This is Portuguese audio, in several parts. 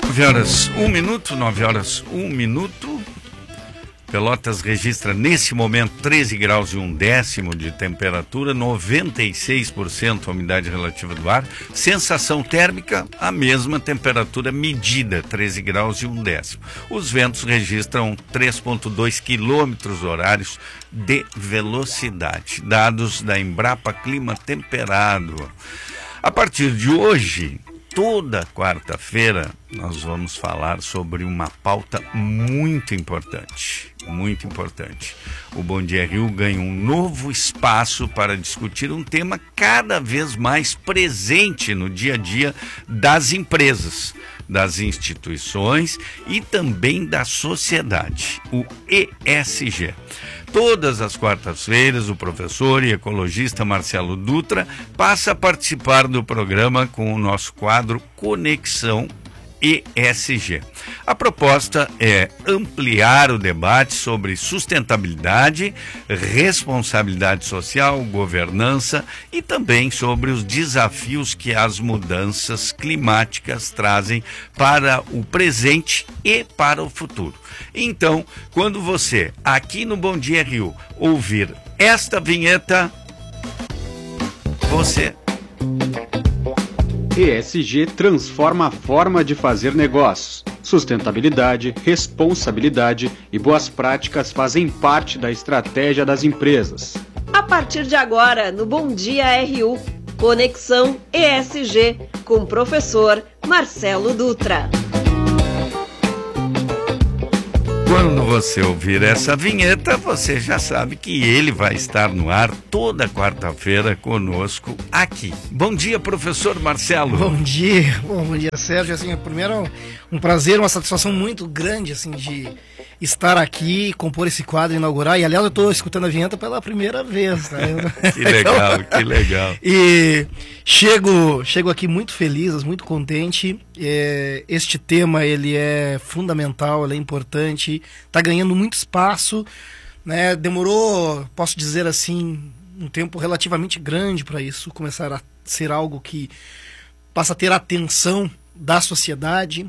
9 horas, 1 minuto. Pelotas registra nesse momento 13 graus e 1/10 de temperatura, 96% a umidade relativa do ar, sensação térmica, a mesma temperatura medida, 13 graus e 1/10. Os ventos registram 3,2 quilômetros horários de velocidade, dados da Embrapa Clima Temperado. A partir de hoje, toda quarta-feira, nós vamos falar sobre uma pauta muito importante. Muito importante. O Bom Dia Rio ganha um novo espaço para discutir um tema cada vez mais presente no dia a dia das empresas, das instituições e também da sociedade, o ESG. Todas as quartas-feiras, o professor e ecologista Marcelo Dutra passa a participar do programa com o nosso quadro Conexão ESG. A proposta é ampliar o debate sobre sustentabilidade, responsabilidade social, governança e também sobre os desafios que as mudanças climáticas trazem para o presente e para o futuro. Então, quando você, aqui no Bom Dia Rio, ouvir esta vinheta, você... ESG transforma a forma de fazer negócios. Sustentabilidade, responsabilidade e boas práticas fazem parte da estratégia das empresas. A partir de agora, no Bom Dia RU, Conexão ESG, com o professor Marcelo Dutra. Quando você ouvir essa vinheta, você já sabe que ele vai estar no ar toda quarta-feira conosco aqui. Bom dia, professor Marcelo. Bom dia, bom dia, Sérgio. Assim, primeiro, um prazer, uma satisfação muito grande assim, de estar aqui, compor esse quadro, inaugurar. E, aliás, eu estou escutando a vinheta pela primeira vez. Né? Que legal, que legal. E chego aqui muito feliz, muito contente. Este tema, ele é fundamental, ele é importante, está ganhando muito espaço, né? Demorou, posso dizer assim, um tempo relativamente grande para isso começar a ser algo que passa a ter a atenção da sociedade.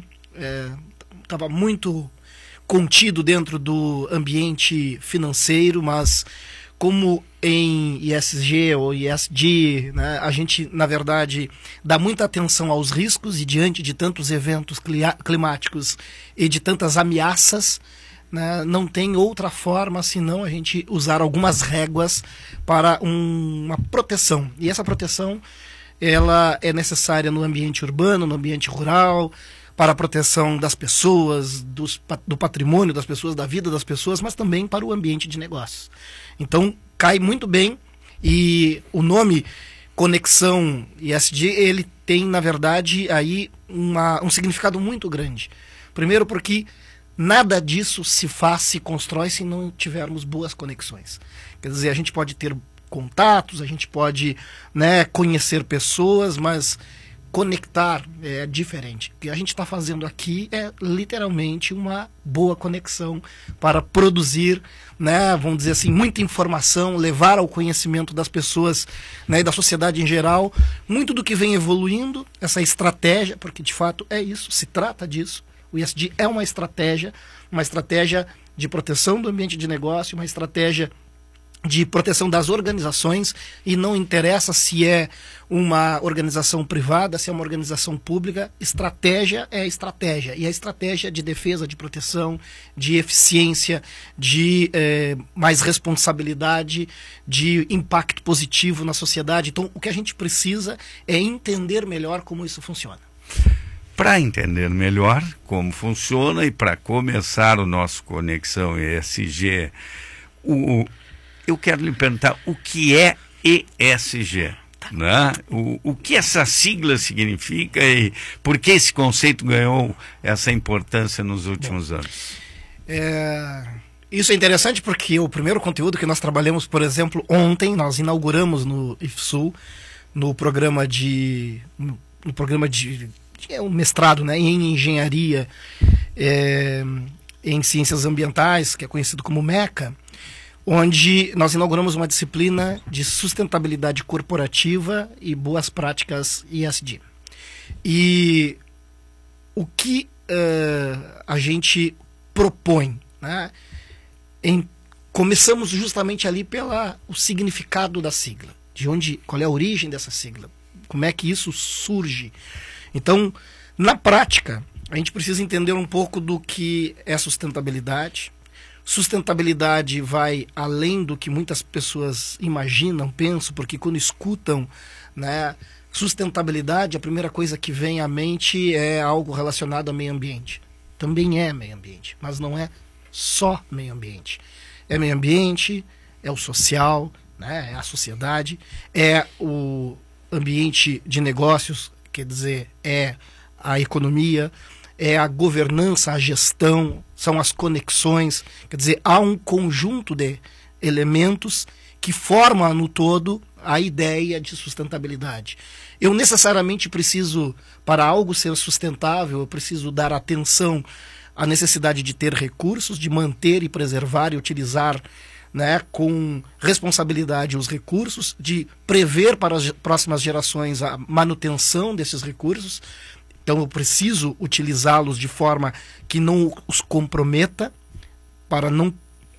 Estava muito contido dentro do ambiente financeiro, mas como em ESG ou ESG, né, a gente, na verdade, dá muita atenção aos riscos e diante de tantos eventos climáticos e de tantas ameaças, né, não tem outra forma senão a gente usar algumas réguas para uma proteção. E essa proteção, ela é necessária no ambiente urbano, no ambiente rural, para a proteção das pessoas, do patrimônio das pessoas, da vida das pessoas, mas também para o ambiente de negócios. Então, cai muito bem, e o nome Conexão ESG, ele tem, na verdade, aí um significado muito grande. Primeiro porque nada disso se faz, se constrói, se não tivermos boas conexões. Quer dizer, a gente pode ter contatos, a gente pode, né, conhecer pessoas, mas conectar é diferente. O que a gente está fazendo aqui é literalmente uma boa conexão para produzir, né, vamos dizer assim, muita informação, levar ao conhecimento das pessoas, né, e da sociedade em geral, muito do que vem evoluindo, essa estratégia, porque de fato é isso, se trata disso. O ESG é uma estratégia de proteção do ambiente de negócio, uma estratégia de proteção das organizações, e não interessa se é uma organização privada, se é uma organização pública, estratégia é estratégia, e a estratégia de defesa, de proteção, de eficiência, de mais responsabilidade, de impacto positivo na sociedade. Então, o que a gente precisa é entender melhor como isso funciona. Para entender melhor como funciona e para começar o nosso Conexão ESG, eu quero lhe perguntar o que é ESG, né? O que essa sigla significa e por que esse conceito ganhou essa importância nos últimos anos? Isso é interessante porque o primeiro conteúdo que nós trabalhamos, por exemplo, ontem, nós inauguramos no IFSU, no programa de um mestrado, né, em engenharia em ciências ambientais, que é conhecido como MECA, onde nós inauguramos uma disciplina de sustentabilidade corporativa e boas práticas ESG. E o que a gente propõe, né? Começamos justamente ali o significado da sigla, qual é a origem dessa sigla, como é que isso surge. Então, na prática, a gente precisa entender um pouco do que é sustentabilidade. Sustentabilidade vai além do que muitas pessoas imaginam, pensam, porque quando escutam, né, sustentabilidade, a primeira coisa que vem à mente é algo relacionado ao meio ambiente. Também é meio ambiente, mas não é só meio ambiente. É meio ambiente, é o social, né, é a sociedade, é o ambiente de negócios, quer dizer, é a economia, é a governança, a gestão, são as conexões, quer dizer, há um conjunto de elementos que formam no todo a ideia de sustentabilidade. Eu necessariamente preciso, para algo ser sustentável, eu preciso dar atenção à necessidade de ter recursos, de manter e preservar e utilizar, né, com responsabilidade os recursos, de prever para as próximas gerações a manutenção desses recursos. Então eu preciso utilizá-los de forma que não os comprometa, para não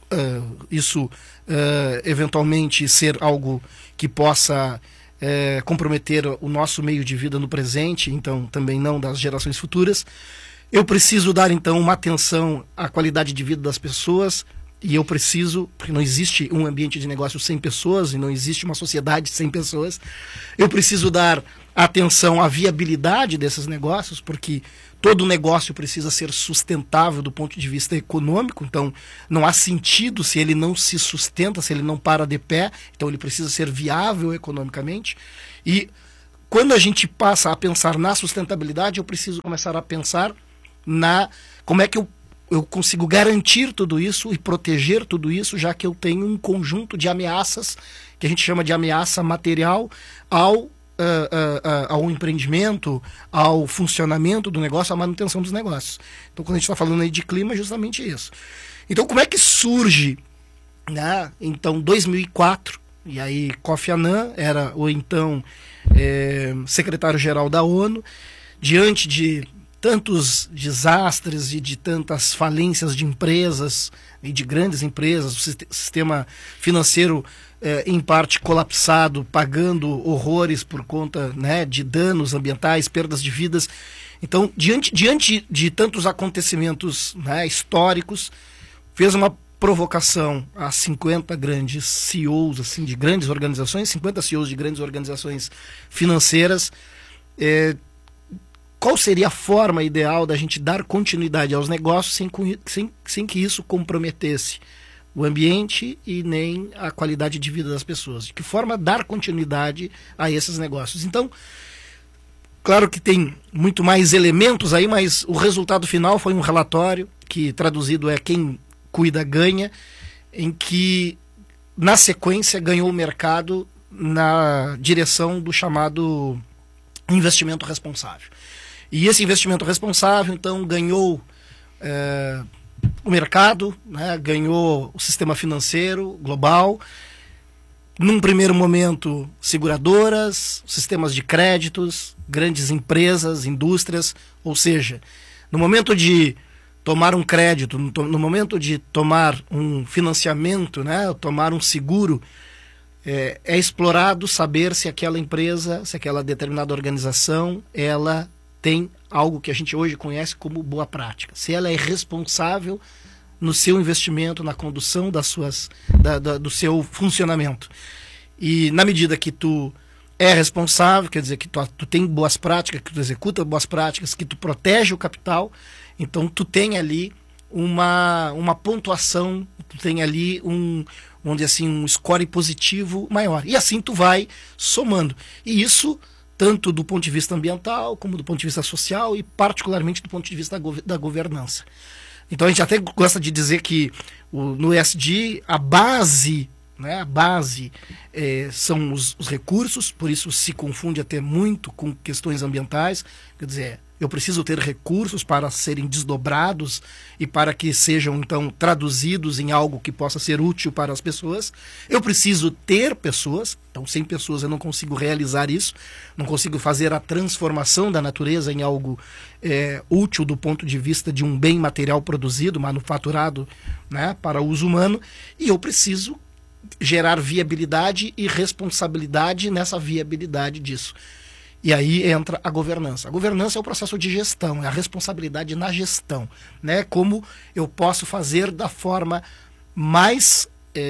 isso eventualmente ser algo que possa comprometer o nosso meio de vida no presente, então também não das gerações futuras. Eu preciso dar então uma atenção à qualidade de vida das pessoas, e eu preciso, porque não existe um ambiente de negócio sem pessoas e não existe uma sociedade sem pessoas, eu preciso dar atenção à viabilidade desses negócios, porque todo negócio precisa ser sustentável do ponto de vista econômico, então não há sentido se ele não se sustenta, se ele não para de pé, então ele precisa ser viável economicamente. E quando a gente passa a pensar na sustentabilidade, eu preciso começar a pensar como é que eu consigo garantir tudo isso e proteger tudo isso, já que eu tenho um conjunto de ameaças, que a gente chama de ameaça material ao empreendimento, ao funcionamento do negócio, à manutenção dos negócios. Então, quando a gente está falando aí de clima, é justamente isso. Então, como é que surge, né? Então, 2004, e aí Kofi Annan era o então secretário-geral da ONU, diante de tantos desastres e de tantas falências de empresas e de grandes empresas, o sistema financeiro em parte colapsado, pagando horrores por conta, né, de danos ambientais, perdas de vidas. Então, diante de tantos acontecimentos, né, históricos, fez uma provocação a 50 grandes CEOs assim, de grandes organizações, 50 CEOs de grandes organizações financeiras. Qual seria a forma ideal da gente dar continuidade aos negócios sem que isso comprometesse o ambiente e nem a qualidade de vida das pessoas? De que forma dar continuidade a esses negócios? Então, claro que tem muito mais elementos aí, mas o resultado final foi um relatório que, traduzido, é Quem Cuida Ganha, em que, na sequência, ganhou o mercado na direção do chamado investimento responsável. E esse investimento responsável, então, ganhou o mercado, né, ganhou o sistema financeiro global. Num primeiro momento, seguradoras, sistemas de créditos, grandes empresas, indústrias. Ou seja, no momento de tomar um crédito, no momento de tomar um financiamento, né, tomar um seguro, é explorado saber se aquela empresa, se aquela determinada organização, ela tem algo que a gente hoje conhece como boa prática. Se ela é responsável no seu investimento, na condução do seu funcionamento. E na medida que tu é responsável, quer dizer que tu tem boas práticas, que tu executa boas práticas, que tu protege o capital, então tu tem ali uma pontuação, tu tem ali vamos dizer assim, um score positivo maior. E assim tu vai somando. E isso tanto do ponto de vista ambiental, como do ponto de vista social e particularmente do ponto de vista da governança. Então a gente até gosta de dizer que no ESG a base, né, são os recursos, por isso se confunde até muito com questões ambientais. Quer dizer, eu preciso ter recursos para serem desdobrados e para que sejam, então, traduzidos em algo que possa ser útil para as pessoas. Eu preciso ter pessoas, então, sem pessoas eu não consigo realizar isso, não consigo fazer a transformação da natureza em algo útil do ponto de vista de um bem material produzido, manufaturado, né, para uso humano, e eu preciso gerar viabilidade e responsabilidade nessa viabilidade disso. E aí entra a governança. A governança é o processo de gestão, é a responsabilidade na gestão, né? Como eu posso fazer da forma mais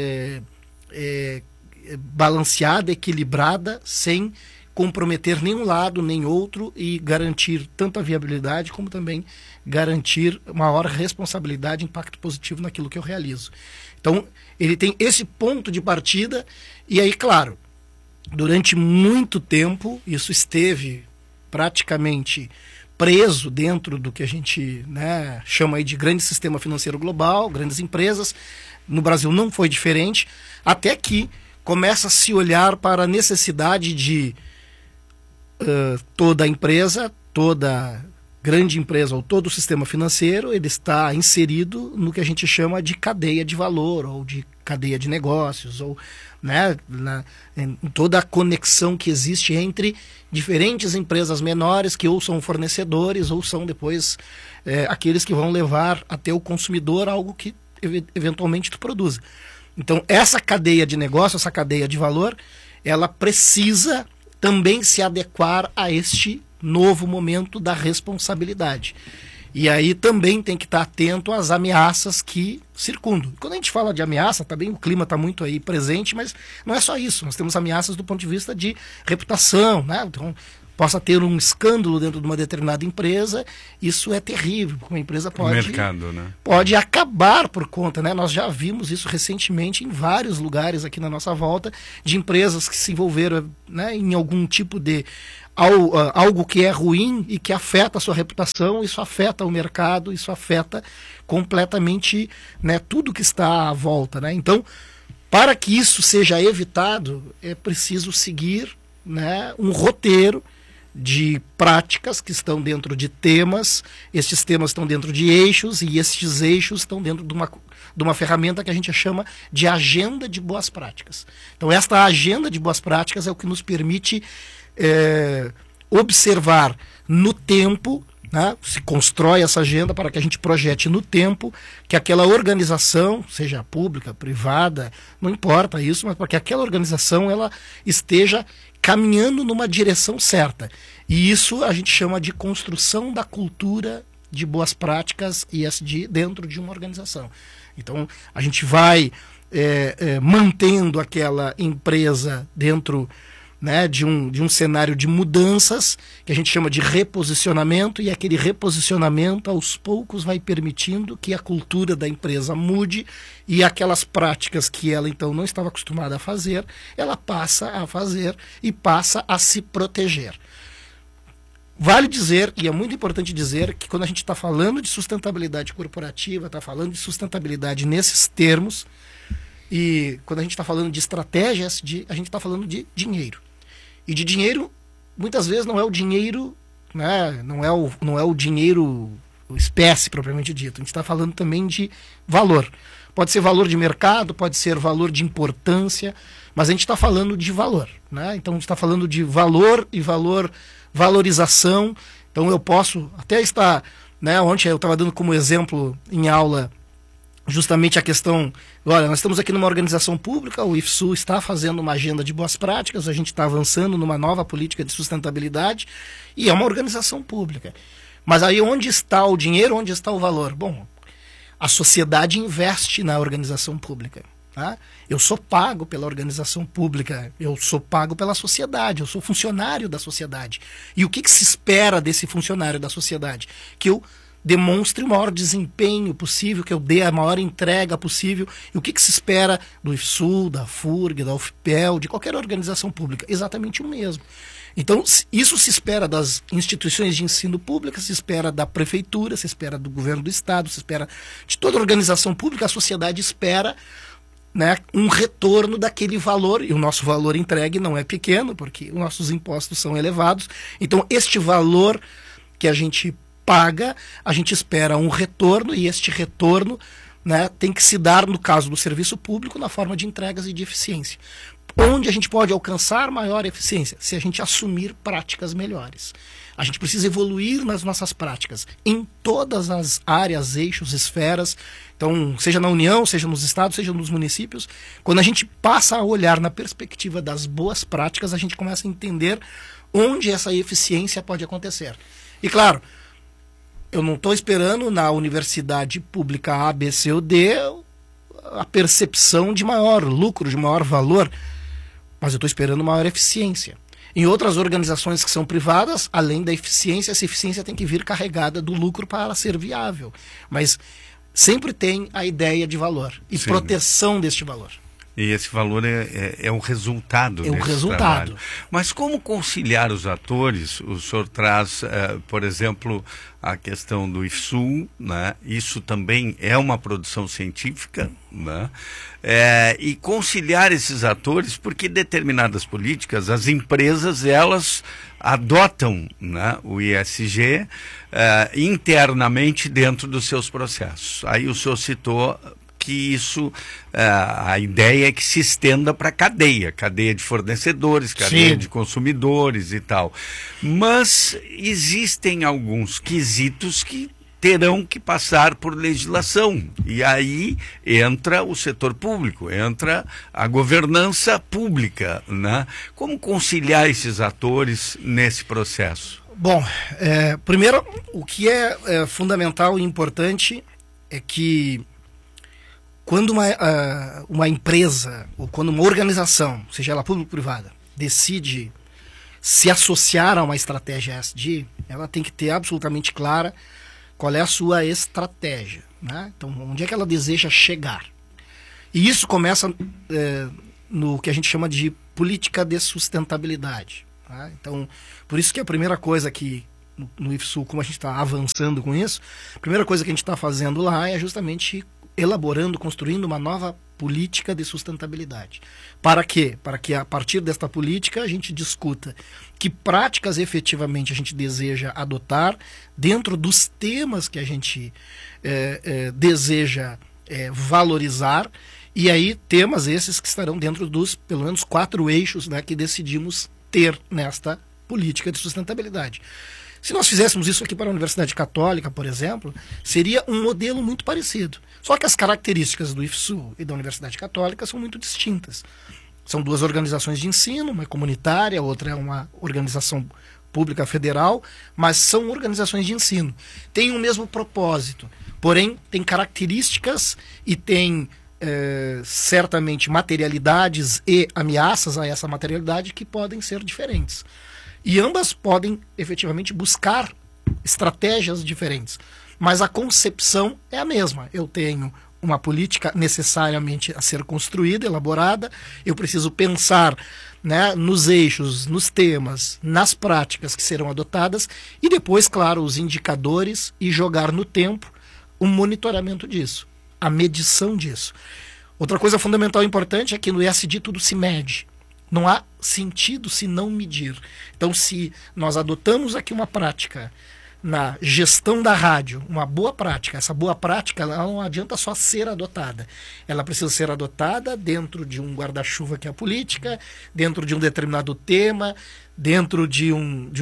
balanceada, equilibrada, sem comprometer nenhum lado nem outro e garantir tanto a viabilidade como também garantir maior responsabilidade e impacto positivo naquilo que eu realizo. Então, ele tem esse ponto de partida e aí, claro, durante muito tempo, isso esteve praticamente preso dentro do que a gente, né, chama aí de grande sistema financeiro global, grandes empresas. No Brasil não foi diferente, até que começa a se olhar para a necessidade de toda empresa, toda grande empresa ou todo o sistema financeiro, ele está inserido no que a gente chama de cadeia de valor ou de cadeia de negócios, ou, né, em toda a conexão que existe entre diferentes empresas menores que ou são fornecedores ou são depois aqueles que vão levar até o consumidor algo que eventualmente tu produza. Então essa cadeia de negócio, essa cadeia de valor, ela precisa também se adequar a este novo momento da responsabilidade. E aí também tem que estar atento às ameaças que circundam. Quando a gente fala de ameaça, também o clima está muito aí presente, mas não é só isso. Nós temos ameaças do ponto de vista de reputação, né? Então, possa ter um escândalo dentro de uma determinada empresa, isso é terrível, porque uma empresa pode acabar por conta, né? Nós já vimos isso recentemente em vários lugares aqui na nossa volta, de empresas que se envolveram, né, em algum tipo de algo que é ruim e que afeta a sua reputação, isso afeta o mercado, isso afeta completamente, né, tudo que está à volta, né? Então, para que isso seja evitado, é preciso seguir, né, um roteiro de práticas que estão dentro de temas, esses temas estão dentro de eixos e esses eixos estão dentro de uma ferramenta que a gente chama de agenda de boas práticas. Então esta agenda de boas práticas é o que nos permite observar no tempo, né, se constrói essa agenda para que a gente projete no tempo que aquela organização, seja pública, privada, não importa isso, mas para que aquela organização ela esteja caminhando numa direção certa. E isso a gente chama de construção da cultura de boas práticas ESG dentro de uma organização. Então, a gente vai mantendo aquela empresa dentro, né, de um cenário de mudanças, que a gente chama de reposicionamento, e aquele reposicionamento, aos poucos, vai permitindo que a cultura da empresa mude e aquelas práticas que ela, então, não estava acostumada a fazer, ela passa a fazer e passa a se proteger. Vale dizer, e é muito importante dizer, que quando a gente está falando de sustentabilidade corporativa, está falando de sustentabilidade nesses termos, e quando a gente está falando de estratégias, a gente está falando de dinheiro. E de dinheiro, muitas vezes não é o dinheiro, né, não é o dinheiro espécie propriamente dito. A gente está falando também de valor. Pode ser valor de mercado, pode ser valor de importância, mas a gente está falando de valor, né? Então a gente está falando de valor e valorização. Então eu posso até estar, né, ontem eu estava dando como exemplo em aula justamente a questão, olha, nós estamos aqui numa organização pública, o IFSU está fazendo uma agenda de boas práticas, a gente está avançando numa nova política de sustentabilidade e é uma organização pública. Mas aí onde está o dinheiro, onde está o valor? Bom, a sociedade investe na organização pública. Tá? Eu sou pago pela organização pública, eu sou pago pela sociedade, eu sou funcionário da sociedade. E o que se espera desse funcionário da sociedade? Que eu demonstre o maior desempenho possível, que eu dê a maior entrega possível. E o que se espera do IFSU, da FURG, da UFPEL, de qualquer organização pública? Exatamente o mesmo. Então, isso se espera das instituições de ensino pública, se espera da prefeitura, se espera do governo do estado, se espera de toda organização pública. A sociedade espera, né, um retorno daquele valor, e o nosso valor entregue não é pequeno, porque os nossos impostos são elevados. Então, este valor que a gente paga, a gente espera um retorno, e este retorno, né, tem que se dar, no caso do serviço público, na forma de entregas e de eficiência. Onde a gente pode alcançar maior eficiência? Se a gente assumir práticas melhores. A gente precisa evoluir nas nossas práticas, em todas as áreas, eixos, esferas. Então, seja na União, seja nos estados, seja nos municípios. Quando a gente passa a olhar na perspectiva das boas práticas, a gente começa a entender onde essa eficiência pode acontecer. E claro, eu não estou esperando na universidade pública A, B, C ou D a percepção de maior lucro, de maior valor, mas eu estou esperando maior eficiência. Em outras organizações que são privadas, além da eficiência, essa eficiência tem que vir carregada do lucro para ser viável. Mas sempre tem a ideia de valor e Sim. proteção deste valor. E esse valor é um resultado. É um desse resultado. trabalho. Mas como conciliar os atores? O senhor traz, por exemplo, a questão do IFSU, né? Isso também é uma produção científica, né? E conciliar esses atores, porque determinadas políticas, as empresas, elas adotam, né, o ISG internamente dentro dos seus processos. Aí o senhor citou que isso, a ideia é que se estenda para a cadeia de fornecedores, cadeia Sim. de consumidores e tal. Mas existem alguns quesitos que terão que passar por legislação. E aí entra o setor público, entra a governança pública, né? Como conciliar esses atores nesse processo? Bom, primeiro, o que é fundamental e importante é que quando uma empresa ou quando uma organização, seja ela pública ou privada, decide se associar a uma estratégia ESG, ela tem que ter absolutamente clara qual é a sua estratégia, né? Então, onde é que ela deseja chegar? E isso começa no que a gente chama de política de sustentabilidade. Tá? Então, por isso que a primeira coisa que no IFSU, como a gente está avançando com isso, a primeira coisa que a gente está fazendo lá é justamente elaborando, construindo uma nova política de sustentabilidade. Para quê? Para que a partir desta política a gente discuta que práticas efetivamente a gente deseja adotar dentro dos temas que a gente deseja valorizar, e aí temas esses que estarão dentro dos pelo menos 4 eixos, né, que decidimos ter nesta política de sustentabilidade. Se nós fizéssemos isso aqui para a Universidade Católica, por exemplo, seria um modelo muito parecido. Só que as características do IFSU e da Universidade Católica são muito distintas. São 2 organizações de ensino, uma é comunitária, a outra é uma organização pública federal, mas são organizações de ensino. Têm o mesmo propósito, porém têm características e têm certamente materialidades e ameaças a essa materialidade que podem ser diferentes. E ambas podem efetivamente buscar estratégias diferentes. Mas a concepção é a mesma. Eu tenho uma política necessariamente a ser construída, elaborada. Eu preciso pensar, né, nos eixos, nos temas, nas práticas que serão adotadas. E depois, claro, os indicadores e jogar no tempo o monitoramento disso, a medição disso. Outra coisa fundamental e importante é que no ESG tudo se mede. Não há sentido se não medir. Então, se nós adotamos aqui uma prática na gestão da rádio, uma boa prática, essa boa prática ela não adianta só ser adotada. Ela precisa ser adotada dentro de um guarda-chuva que é a política, dentro de um determinado tema, dentro de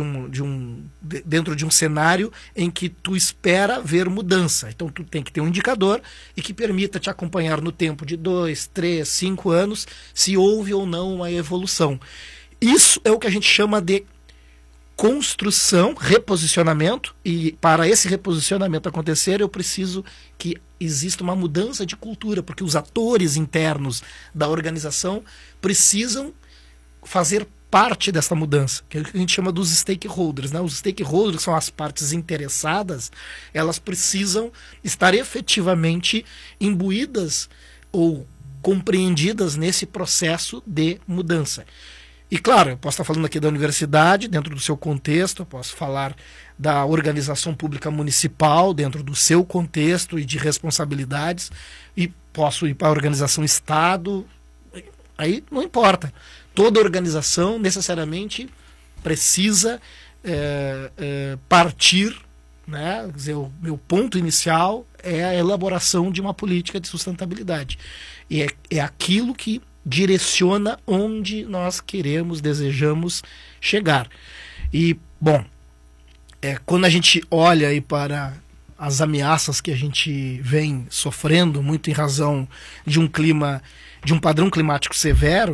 um cenário em que tu espera ver mudança. Então tu tem que ter um indicador e que permita te acompanhar no tempo de 2, 3, 5 anos se houve ou não uma evolução. Isso é o que a gente chama de construção, reposicionamento, e para esse reposicionamento acontecer eu preciso que exista uma mudança de cultura, porque os atores internos da organização precisam fazer parte dessa mudança, que é o que a gente chama dos stakeholders, né? Os stakeholders, que são as partes interessadas, elas precisam estar efetivamente imbuídas ou compreendidas nesse processo de mudança. E claro, eu posso estar falando aqui da universidade, dentro do seu contexto, eu posso falar da organização pública municipal, dentro do seu contexto e de responsabilidades, e posso ir para a organização Estado, aí não importa. Toda organização necessariamente precisa partir, né? Quer dizer, o meu ponto inicial é a elaboração de uma política de sustentabilidade. E é aquilo que direciona onde nós queremos, desejamos chegar. E, bom, quando a gente olha aí para as ameaças que a gente vem sofrendo, muito em razão de um clima, de um padrão climático severo,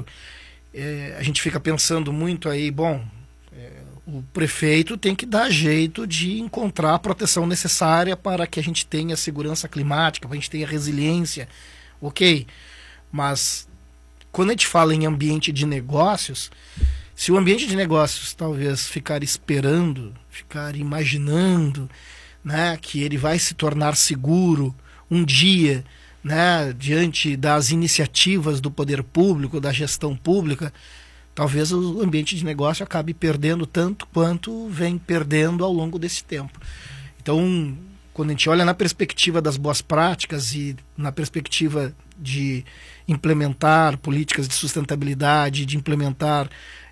a gente fica pensando muito aí, bom, o prefeito tem que dar jeito de encontrar a proteção necessária para que a gente tenha segurança climática, para a gente tenha resiliência, ok? Mas quando a gente fala em ambiente de negócios, se o ambiente de negócios talvez ficar esperando, ficar imaginando, né, que ele vai se tornar seguro um dia, né, diante das iniciativas do poder público, da gestão pública, talvez o ambiente de negócio acabe perdendo tanto quanto vem perdendo ao longo desse tempo. Então, quando a gente olha na perspectiva das boas práticas e na perspectiva de implementar políticas de sustentabilidade, de implementar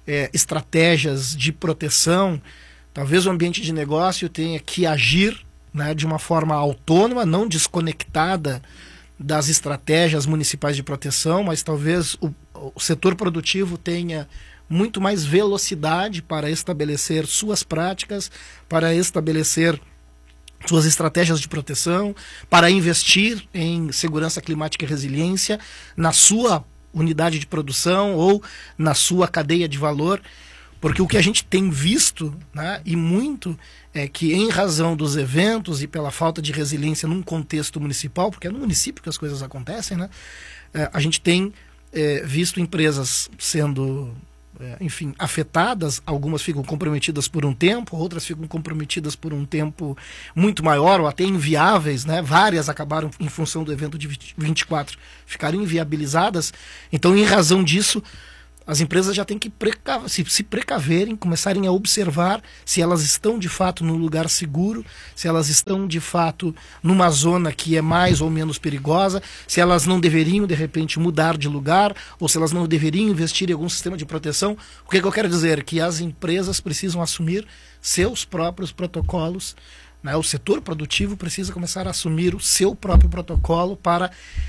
estratégias de proteção, talvez o ambiente de negócio tenha que agir, né, de uma forma autônoma, não desconectada das estratégias municipais de proteção, mas talvez o setor produtivo tenha muito mais velocidade para estabelecer suas práticas, para estabelecer suas estratégias de proteção, para investir em segurança climática e resiliência na sua unidade de produção ou na sua cadeia de valor, porque o que a gente tem visto, né, e muito, é que em razão dos eventos e pela falta de resiliência num contexto municipal, porque é no município que as coisas acontecem, né, a gente tem visto empresas sendo, enfim, afetadas, algumas ficam comprometidas por um tempo, outras ficam comprometidas por um tempo muito maior, ou até inviáveis, né? Várias acabaram, em função do evento de 24, ficaram inviabilizadas. Então, em razão disso, as empresas já têm que se precaverem, começarem a observar se elas estão de fato num lugar seguro, se elas estão de fato numa zona que é mais ou menos perigosa, se elas não deveriam de repente mudar de lugar, ou se elas não deveriam investir em algum sistema de proteção. O que eu quero dizer? Que as empresas precisam assumir seus próprios protocolos, né? O setor produtivo precisa começar a assumir o seu próprio protocolo para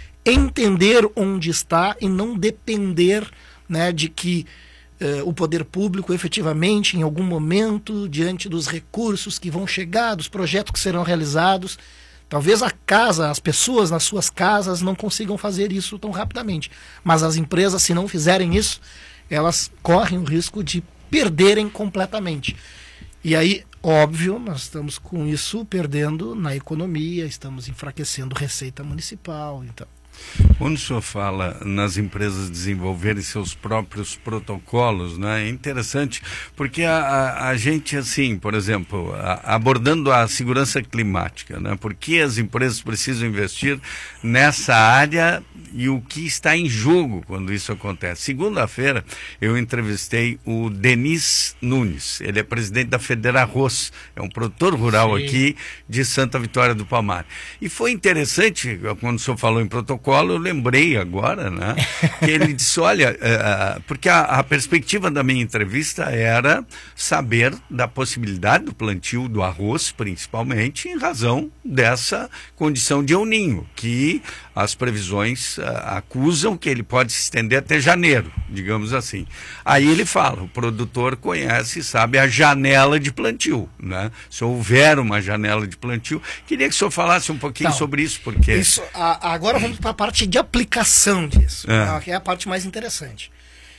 entender onde está e não depender, né, de que o poder público efetivamente, em algum momento, diante dos recursos que vão chegar, dos projetos que serão realizados, talvez as pessoas nas suas casas não consigam fazer isso tão rapidamente. Mas as empresas, se não fizerem isso, elas correm o risco de perderem completamente. E aí, óbvio, nós estamos com isso perdendo na economia, estamos enfraquecendo receita municipal, então. Quando o senhor fala nas empresas desenvolverem seus próprios protocolos, né, é interessante, porque a gente, assim, por exemplo, abordando a segurança climática, né, por que as empresas precisam investir nessa área e o que está em jogo quando isso acontece? Segunda-feira, eu entrevistei o Denis Nunes, ele é presidente da Federarroz, é um produtor rural aqui de Santa Vitória do Palmar. E foi interessante, quando o senhor falou em protocolo, eu lembrei agora, né, que ele disse, olha, porque a perspectiva da minha entrevista era saber da possibilidade do plantio do arroz, principalmente em razão dessa condição de El Niño, que as previsões acusam que ele pode se estender até janeiro, digamos assim. Aí ele fala, o produtor conhece e sabe a janela de plantio, né? Se houver uma janela de plantio, queria que o senhor falasse um pouquinho sobre isso, porque... Agora vamos para a parte de aplicação disso, que é a parte mais interessante.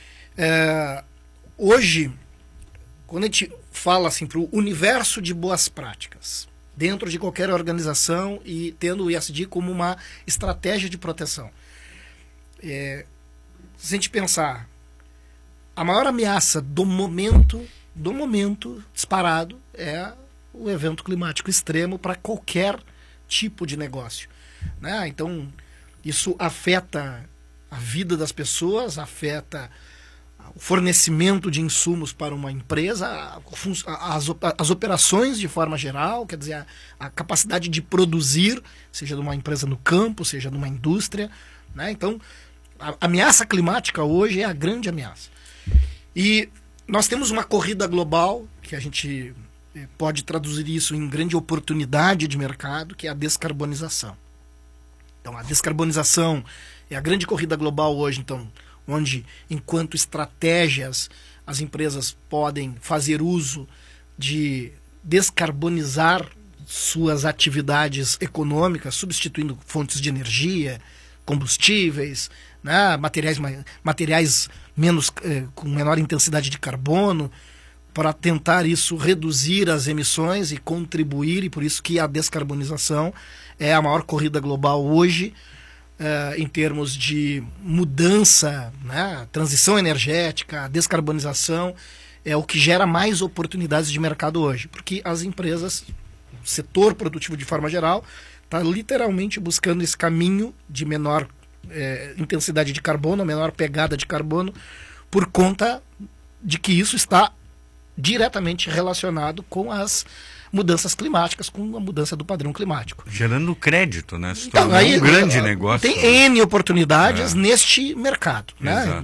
Hoje, quando a gente fala assim para o universo de boas práticas, dentro de qualquer organização e tendo o ESG como uma estratégia de proteção. Se a gente pensar, a maior ameaça do momento disparado é o evento climático extremo para qualquer tipo de negócio, né? Então, isso afeta a vida das pessoas, afeta o fornecimento de insumos para uma empresa, as operações de forma geral, quer dizer, a capacidade de produzir, seja de uma empresa no campo, seja de uma indústria, né? Então, a ameaça climática hoje é a grande ameaça. E nós temos uma corrida global, que a gente pode traduzir isso em grande oportunidade de mercado, que é a descarbonização. Então, a descarbonização é a grande corrida global hoje, então, onde, enquanto estratégias, as empresas podem fazer uso de descarbonizar suas atividades econômicas, substituindo fontes de energia, combustíveis, né, materiais menos, com menor intensidade de carbono, para tentar isso reduzir as emissões e contribuir, e por isso que a descarbonização é a maior corrida global hoje, em termos de mudança, né, transição energética, a descarbonização é o que gera mais oportunidades de mercado hoje, porque as empresas, o setor produtivo de forma geral, está literalmente buscando esse caminho de menor intensidade de carbono, menor pegada de carbono, por conta de que isso está diretamente relacionado com as mudanças climáticas, com a mudança do padrão climático. Gerando crédito, né? Se Então, tornou aí, um grande negócio. Tem N oportunidades neste mercado. Né?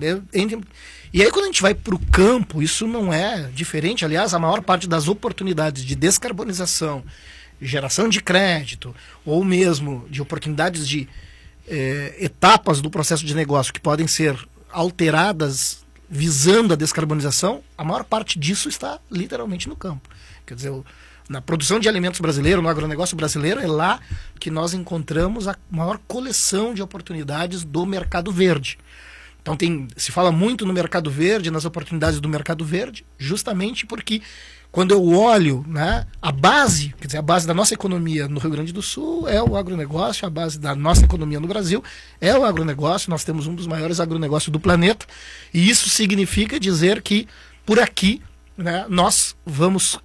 E aí, quando a gente vai para o campo, isso não é diferente. Aliás, a maior parte das oportunidades de descarbonização, geração de crédito, ou mesmo de oportunidades de etapas do processo de negócio que podem ser alteradas visando a descarbonização, a maior parte disso está literalmente no campo. Quer dizer, na produção de alimentos brasileiro, no agronegócio brasileiro, é lá que nós encontramos a maior coleção de oportunidades do mercado verde. Então se fala muito no mercado verde, nas oportunidades do mercado verde, justamente porque quando eu olho, né, a base da nossa economia no Rio Grande do Sul é o agronegócio, a base da nossa economia no Brasil é o agronegócio, nós temos um dos maiores agronegócios do planeta, e isso significa dizer que por aqui, né, nós vamos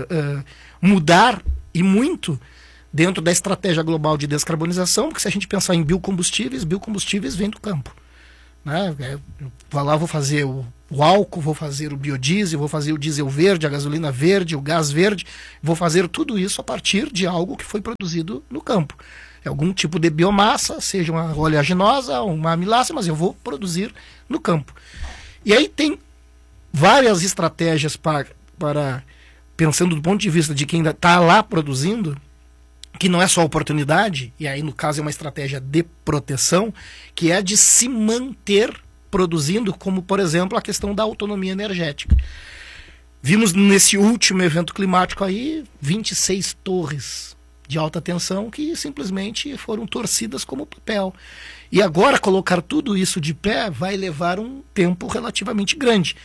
mudar e muito dentro da estratégia global de descarbonização, porque se a gente pensar em biocombustíveis vêm do campo. Né? Eu vou lá, vou fazer o álcool, vou fazer o biodiesel, vou fazer o diesel verde, a gasolina verde, o gás verde, vou fazer tudo isso a partir de algo que foi produzido no campo. É algum tipo de biomassa, seja uma oleaginosa, uma amilácea, mas eu vou produzir no campo. E aí tem várias estratégias para pensando do ponto de vista de quem ainda está lá produzindo, que não é só oportunidade, e aí no caso é uma estratégia de proteção, que é a de se manter produzindo, como por exemplo a questão da autonomia energética. Vimos nesse último evento climático aí 26 torres de alta tensão que simplesmente foram torcidas como papel. E agora colocar tudo isso de pé vai levar um tempo relativamente grande.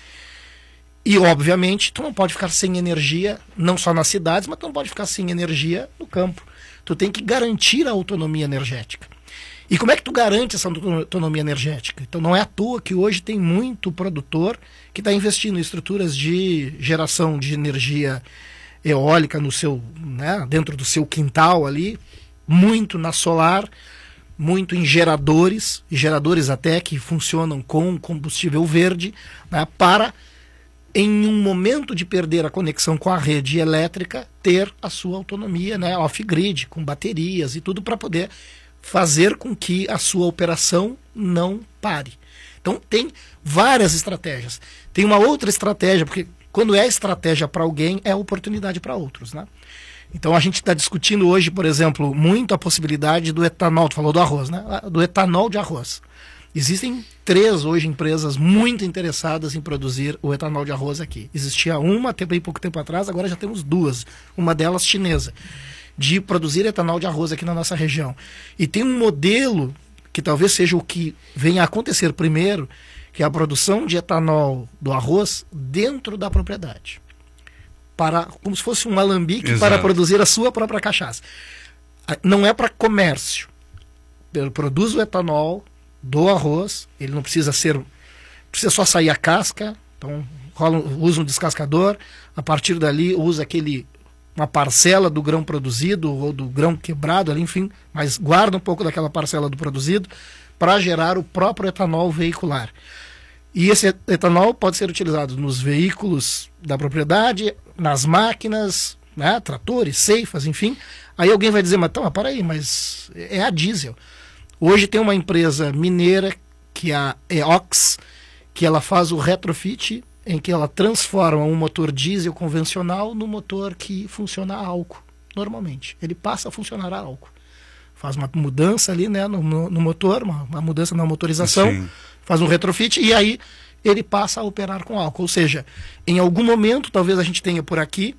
E, obviamente, tu não pode ficar sem energia, não só nas cidades, mas tu não pode ficar sem energia no campo. Tu tem que garantir a autonomia energética. E como é que tu garante essa autonomia energética? Então, não é à toa que hoje tem muito produtor que está investindo em estruturas de geração de energia eólica no seu, né, dentro do seu quintal ali, muito na solar, muito em geradores até que funcionam com combustível verde, né, para, em um momento de perder a conexão com a rede elétrica, ter a sua autonomia, né, off-grid, com baterias e tudo para poder fazer com que a sua operação não pare. Então tem várias estratégias. Tem uma outra estratégia, porque quando é estratégia para alguém, é oportunidade para outros, né? Então a gente está discutindo hoje, por exemplo, muito a possibilidade do etanol, tu falou do arroz, né? Do etanol de arroz. Existem 3 hoje empresas muito interessadas em produzir o etanol de arroz aqui. Existia uma até bem pouco tempo atrás, agora já temos 2. Uma delas chinesa, de produzir etanol de arroz aqui na nossa região. E tem um modelo que talvez seja o que venha a acontecer primeiro, que é a produção de etanol do arroz dentro da propriedade. Como se fosse um alambique. Exato. Para produzir a sua própria cachaça. Não é para comércio. Ele produz o etanol do arroz, ele não precisa precisa só sair a casca, então usa um descascador, a partir dali usa uma parcela do grão produzido ou do grão quebrado ali, enfim, mas guarda um pouco daquela parcela do produzido para gerar o próprio etanol veicular. E esse etanol pode ser utilizado nos veículos da propriedade, nas máquinas, né, tratores, ceifas, enfim. Aí alguém vai dizer, mas peraí, mas é a diesel. Hoje tem uma empresa mineira, que é a EOX, que ela faz o retrofit em que ela transforma um motor diesel convencional no motor que funciona a álcool, normalmente. Ele passa a funcionar a álcool. Faz uma mudança ali, né, no motor, uma mudança na motorização, sim, faz um retrofit e aí ele passa a operar com álcool. Ou seja, em algum momento, talvez a gente tenha por aqui,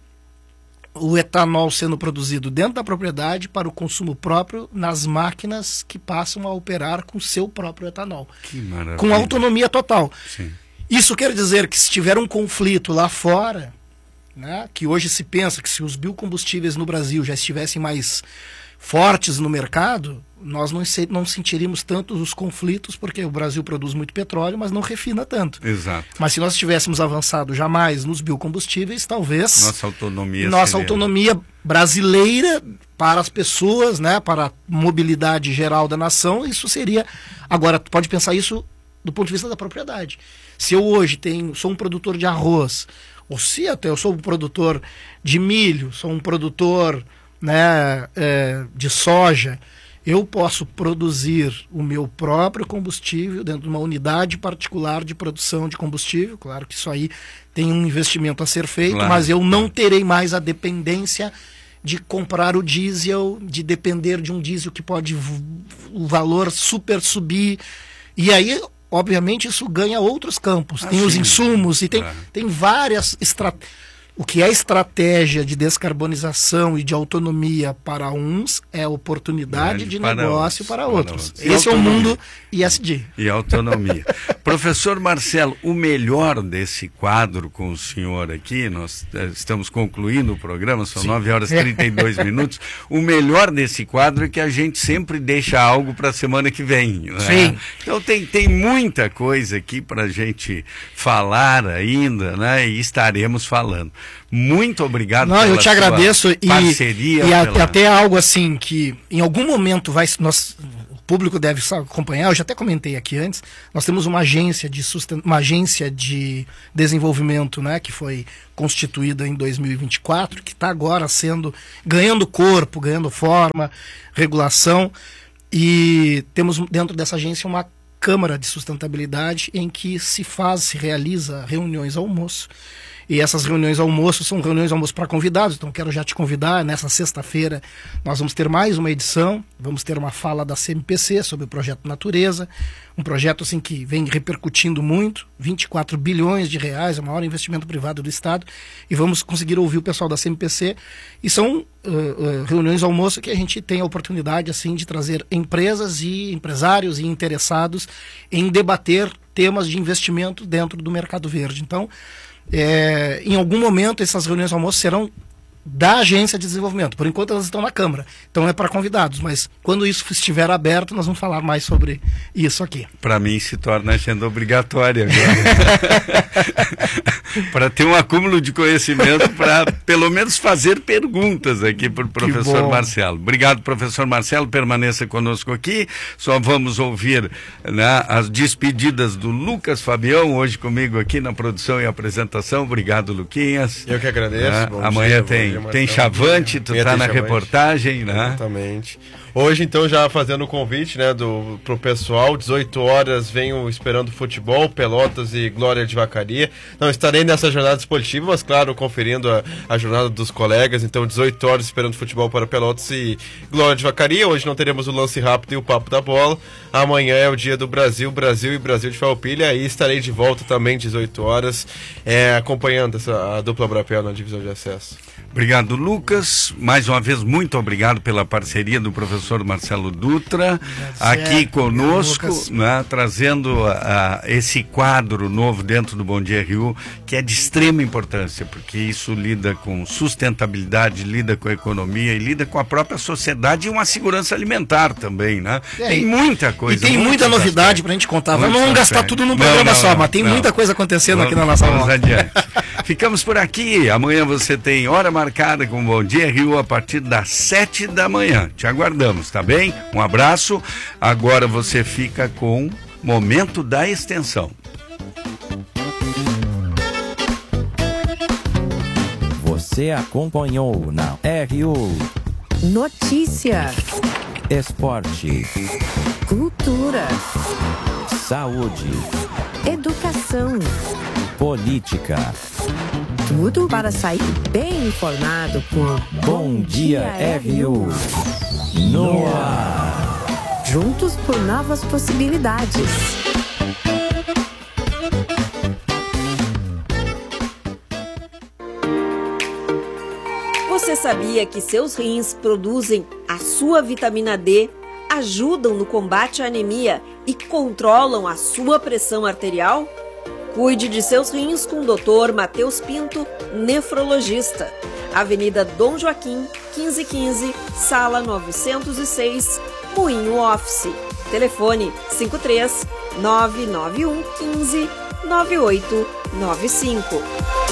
o etanol sendo produzido dentro da propriedade para o consumo próprio nas máquinas que passam a operar com o seu próprio etanol. Que maravilha. Com autonomia total. Sim. Isso quer dizer que se tiver um conflito lá fora, né, que hoje se pensa que se os biocombustíveis no Brasil já estivessem mais fortes no mercado, nós não sentiríamos tanto os conflitos, porque o Brasil produz muito petróleo, mas não refina tanto. Exato. Mas se nós tivéssemos avançado jamais nos biocombustíveis, talvez nossa autonomia brasileira para as pessoas, né, para a mobilidade geral da nação, isso seria... Agora, tu pode pensar isso do ponto de vista da propriedade. Se eu hoje sou um produtor de arroz, ou se até eu sou um produtor de milho, sou um produtor, né, de soja, eu posso produzir o meu próprio combustível dentro de uma unidade particular de produção de combustível. Claro que isso aí tem um investimento a ser feito, claro, mas eu não terei mais a dependência de comprar o diesel, de depender de um diesel que pode o valor super subir. E aí, obviamente, isso ganha outros campos. Tem os insumos e tem várias estratégias. O que é estratégia de descarbonização e de autonomia para uns é oportunidade de negócio para outros. Esse é o mundo ESG. E autonomia. Professor Marcelo, o melhor desse quadro com o senhor aqui, nós estamos concluindo o programa, são 9h32. O melhor desse quadro é que a gente sempre deixa algo para a semana que vem. Né? Sim. Então tem muita coisa aqui para a gente falar ainda, né? E estaremos falando. Muito obrigado pela eu te agradeço parceria. Até algo assim que em algum momento o público deve acompanhar, eu já até comentei aqui antes, nós temos uma agência de desenvolvimento, né, que foi constituída em 2024, que está agora ganhando corpo, ganhando forma, regulação, e temos dentro dessa agência uma Câmara de Sustentabilidade em que se realiza reuniões almoço. E essas reuniões almoço são reuniões almoço para convidados, então quero já te convidar, nessa sexta-feira nós vamos ter mais uma edição, vamos ter uma fala da CMPC sobre o projeto Natureza, um projeto assim que vem repercutindo muito, 24 bilhões de reais, é o maior investimento privado do Estado, e vamos conseguir ouvir o pessoal da CMPC, e são reuniões almoço que a gente tem a oportunidade assim de trazer empresas e empresários e interessados em debater temas de investimento dentro do mercado verde. Então, em algum momento essas reuniões almoço serão da agência de desenvolvimento. Por enquanto elas estão na Câmara, então é para convidados, mas quando isso estiver aberto nós vamos falar mais sobre isso aqui. Para mim se torna agenda obrigatória para ter um acúmulo de conhecimento, para pelo menos fazer perguntas aqui para o professor Marcelo. Obrigado, professor Marcelo, permaneça conosco aqui. Só vamos ouvir, né, as despedidas do Lucas Fabião, hoje comigo aqui na produção e apresentação. Obrigado, Luquinhas. Eu que agradeço. Amanhã tem Chavante, tu está na reportagem, né? Exatamente. Hoje, então, já fazendo o convite, né, pro pessoal, 18 horas, venho esperando futebol, Pelotas e Glória de Vacaria. Não estarei nessa jornada esportiva, mas, claro, conferindo a jornada dos colegas. Então, 18 horas esperando futebol para Pelotas e Glória de Vacaria. Hoje não teremos o lance rápido e o papo da bola. Amanhã é o dia do Brasil e Brasil de Farroupilha. E estarei de volta também, 18 horas, acompanhando a dupla Brapel na divisão de acesso. Obrigado, Lucas. Mais uma vez, muito obrigado pela parceria do professor Marcelo Dutra, aqui conosco, né, trazendo esse quadro novo dentro do Bom Dia RU, que é de extrema importância, porque isso lida com sustentabilidade, lida com a economia e lida com a própria sociedade e uma segurança alimentar também, né? Tem muita coisa. E tem muita novidade para a gente contar. Vamos gastar tudo num programa só, mas tem muita coisa acontecendo aqui na nossa volta. Vamos adiante. Ficamos por aqui. Amanhã você tem hora marcada com o Bom Dia RU a partir das 7 da manhã. Te aguardamos, tá bem? Um abraço. Agora você fica com Momento da Extensão. Você acompanhou na RU Notícia, Esporte, Cultura, Saúde. educação, política. tudo para sair bem informado por Bom Dia RU. No ar. Juntos por novas possibilidades. Você sabia que seus rins produzem a sua vitamina D, ajudam no combate à anemia e controlam a sua pressão arterial? Cuide de seus rins com o Dr. Matheus Pinto, nefrologista. Avenida Dom Joaquim, 1515, Sala 906, Moinho Office. Telefone 53 991 15 9895.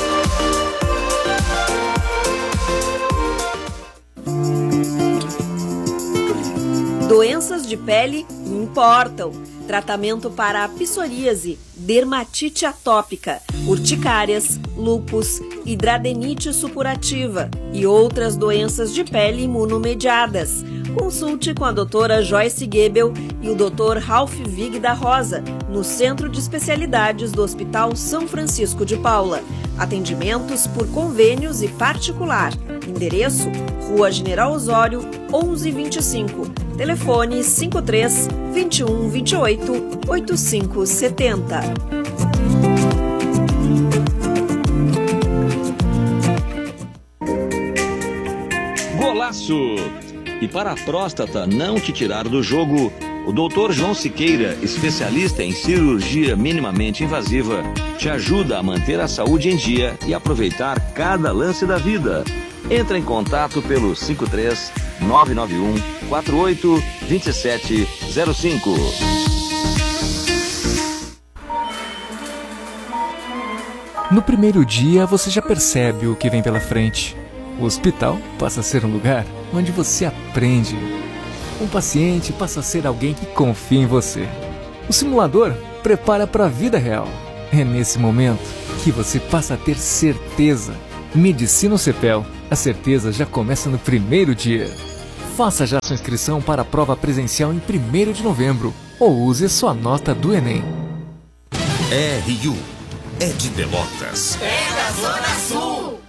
Doenças de pele importam. Tratamento para a psoríase, dermatite atópica, urticárias, lúpus, hidradenite supurativa e outras doenças de pele imunomediadas. Consulte com a doutora Joyce Goebel e o Dr. Ralph Vig da Rosa, no Centro de Especialidades do Hospital São Francisco de Paula. Atendimentos por convênios e particular. Endereço: Rua General Osório, 1125. Telefone 53 21 28 8570. Golaço! E para a próstata não te tirar do jogo, o Dr. João Siqueira, especialista em cirurgia minimamente invasiva, te ajuda a manter a saúde em dia e aproveitar cada lance da vida. Entra em contato pelo 53 991 48 2705. No primeiro dia, você já percebe o que vem pela frente. O hospital passa a ser um lugar onde você aprende. Um paciente passa a ser alguém que confia em você. O simulador prepara para a vida real. É nesse momento que você passa a ter certeza. Medicina CEPEL. A certeza já começa no primeiro dia. Faça já sua inscrição para a prova presencial em 1º de novembro ou use sua nota do Enem. RU é de Pelotas. É da Zona Sul.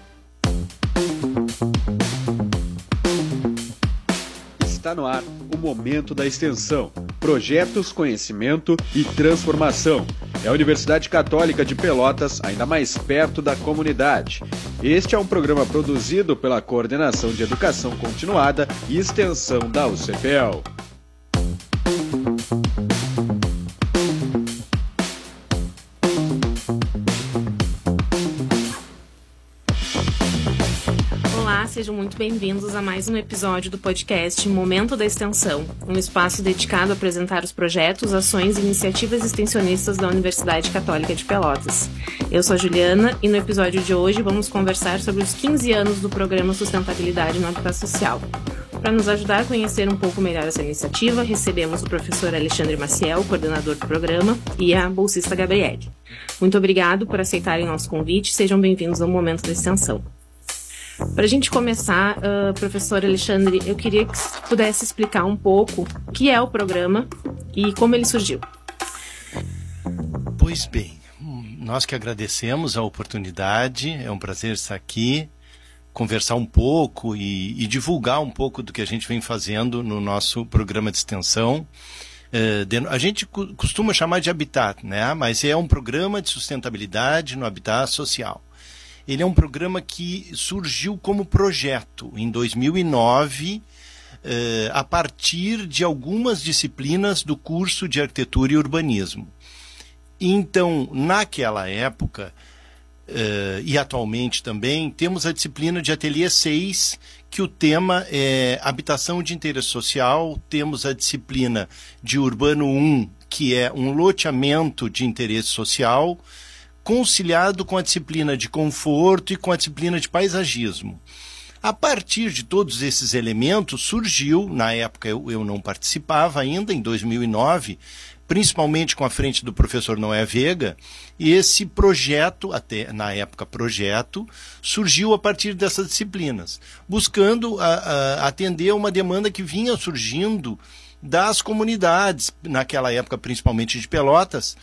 Está no ar o Momento da Extensão. Projetos, conhecimento e transformação. É a Universidade Católica de Pelotas, ainda mais perto da comunidade. Este é um programa produzido pela Coordenação de Educação Continuada e Extensão da UCPEL. Olá, sejam muito bem-vindos a mais um episódio do podcast Momento da Extensão, um espaço dedicado a apresentar os projetos, ações e iniciativas extensionistas da Universidade Católica de Pelotas. Eu sou a Juliana e no episódio de hoje vamos conversar sobre os 15 anos do programa Sustentabilidade no Habitat Social. Para nos ajudar a conhecer um pouco melhor essa iniciativa, recebemos o professor Alexandre Maciel, coordenador do programa, e a bolsista Gabriele. Muito obrigado por aceitarem nosso convite, sejam bem-vindos ao Momento da Extensão. Para a gente começar, professor Alexandre, eu queria que você pudesse explicar um pouco o que é o programa e como ele surgiu. Pois bem, nós que agradecemos a oportunidade, é um prazer estar aqui, conversar um pouco e divulgar um pouco do que a gente vem fazendo no nosso programa de extensão. A gente costuma chamar de Habitat, né? Mas é um programa de sustentabilidade no habitat social. Ele é um programa que surgiu como projeto em 2009, a partir de algumas disciplinas do curso de Arquitetura e Urbanismo. Então, naquela época, e atualmente também, temos a disciplina de Ateliê 6, que o tema é Habitação de Interesse Social, temos a disciplina de Urbano 1, que é um loteamento de interesse social, conciliado com a disciplina de conforto e com a disciplina de paisagismo. A partir de todos esses elementos, surgiu, na época eu não participava ainda, em 2009, principalmente com a frente do professor Noé Veiga, e esse projeto, até na época projeto, surgiu a partir dessas disciplinas, buscando atender a uma demanda que vinha surgindo das comunidades, naquela época principalmente de Pelotas,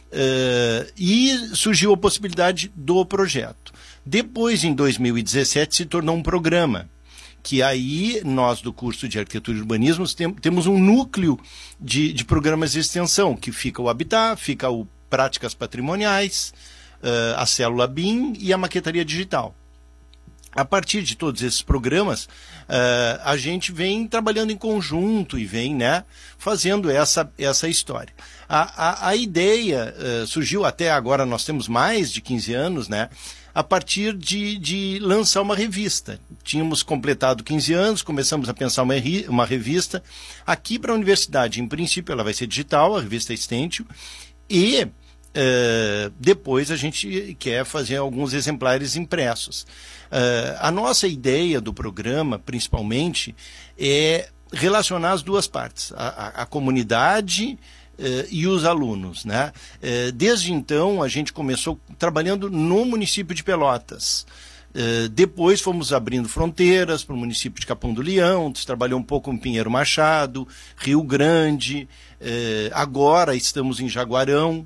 e surgiu a possibilidade do projeto. Depois, em 2017, se tornou um programa, que aí nós do curso de Arquitetura e Urbanismo temos um núcleo de programas de extensão, que fica o Habitat, fica o Práticas Patrimoniais, a Célula BIM e a Maquetaria Digital. A partir de todos esses programas, a gente vem trabalhando em conjunto e vem, né, fazendo essa história. A ideia surgiu até agora, nós temos mais de 15 anos, né, a partir de lançar uma revista. Tínhamos completado 15 anos, começamos a pensar uma revista. Aqui para a universidade, em princípio, ela vai ser digital, a revista Extentio, e depois a gente quer fazer alguns exemplares impressos. A nossa ideia do programa, principalmente, é relacionar as duas partes, a comunidade e os alunos, né? Desde então, a gente começou trabalhando no município de Pelotas. Depois fomos abrindo fronteiras para o município de Capão do Leão, trabalhou um pouco em Pinheiro Machado, Rio Grande, agora estamos em Jaguarão,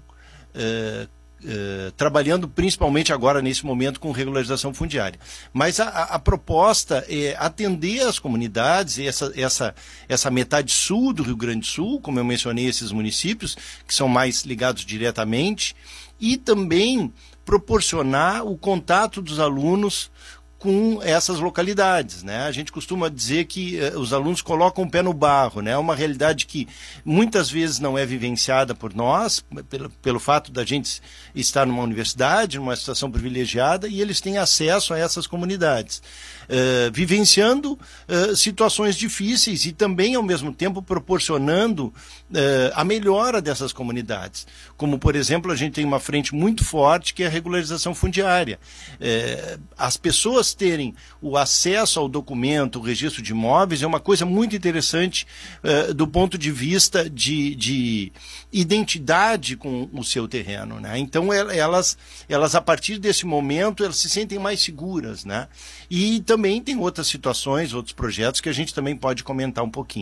trabalhando principalmente agora nesse momento com regularização fundiária. Mas a proposta é atender as comunidades, essa metade sul do Rio Grande do Sul, como eu mencionei, esses municípios que são mais ligados diretamente, e também proporcionar o contato dos alunos com essas localidades, né? A gente costuma dizer que os alunos colocam o pé no barro, né? É uma realidade que muitas vezes não é vivenciada por nós, pelo fato da gente estar numa universidade, numa situação privilegiada, e eles têm acesso a essas comunidades, vivenciando situações difíceis e também, ao mesmo tempo, proporcionando a melhora dessas comunidades. Como, por exemplo, a gente tem uma frente muito forte que é a regularização fundiária. As pessoas terem o acesso ao documento, o registro de imóveis, é uma coisa muito interessante do ponto de vista de identidade com o seu terreno, né? Então elas a partir desse momento elas se sentem mais seguras, né? E também tem outras situações, outros projetos que a gente também pode comentar um pouquinho.